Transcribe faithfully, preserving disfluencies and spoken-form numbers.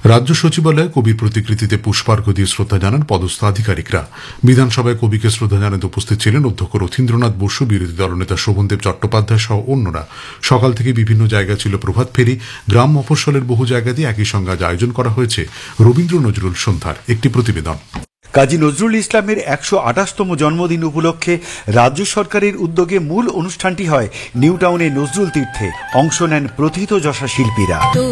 রাজ্য সচিবালয়ে কবির প্রতিকৃতিতে পুষ্পার্ঘ দিয়ে শ্রদ্ধা জানান পদস্থ আধিকারিকরা। বিধানসভায় কবিকে শ্রদ্ধা জানাতে উপস্থিত ছিলেন অধ্যক্ষ রথীন্দ্রনাথ বসু, বিরোধী দলনেতা শোভনদেব চট্টোপাধ্যায় সহ অন্যরা। সকাল থেকে বিভিন্ন জায়গায় ছিল প্রভাত ফেরি। গ্রাম মফস্বলের বহু জায়গাতেই একই সঙ্গে আজ আয়োজন করা হয়েছে রবীন্দ্র নজরুল সন্ধ্যার। একটি প্রতিবেদন। কাজী নজরুল ইসলামের একশো আঠাশতম জন্মদিন উপলক্ষে রাজ্য সরকারের উদ্যোগে মূল অনুষ্ঠানটি হয় নিউ টাউনে নজরুল তীর্থে। অংশ নেন প্রথিতযশা শিল্পীরা।